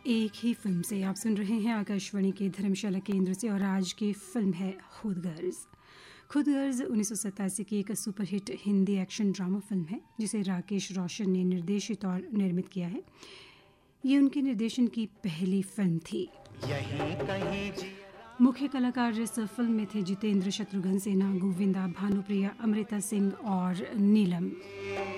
एक ही फिल्म से आप सुन रहे हैं आकाशवाणी के धर्मशाला केंद्र से और आज की फिल्म है खुदगर्ज। खुदगर्ज 1987 की एक superhit Hindi action drama film है जिसे राकेश रोशन ने निर्देशित और निर्मित किया है। ये उनके निर्देशन की पहली फिल्म थी। मुख्य कलाकार इस फिल्म में थे जितेंद्र, शत्रुघ्न सिन्हा, गोविंदा, भानुप्रिया, अमृता सिंह और नीलम।